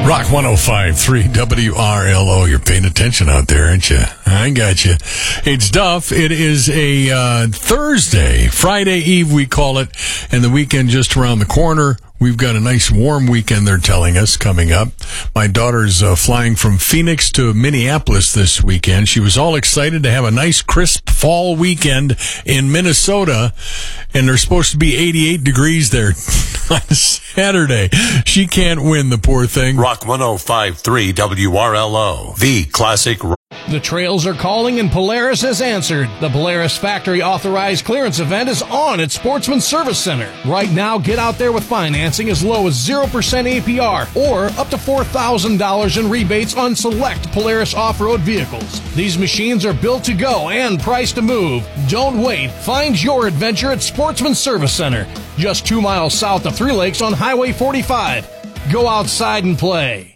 Rock 105.3 WRLO. You're paying attention out there, aren't you? I got you. It's Duff. It is a Thursday, Friday Eve we call it, and the weekend just around the corner. We've got a nice warm weekend, they're telling us, coming up. My daughter's flying from Phoenix to Minneapolis this weekend. She was all excited to have a nice, crisp fall weekend in Minnesota, and there's supposed to be 88 degrees there on Saturday. She can't win, the poor thing. Rock 105.3 WRLO, the classic. The trails are calling and Polaris has answered. The Polaris Factory Authorized Clearance Event is on at Sportsman Service Center. Right now, get out there with financing as low as 0% APR or up to $4,000 in rebates on select Polaris off-road vehicles. These machines are built to go and priced to move. Don't wait. Find your adventure at Sportsman Service Center, just 2 miles south of Three Lakes on Highway 45. Go outside and play.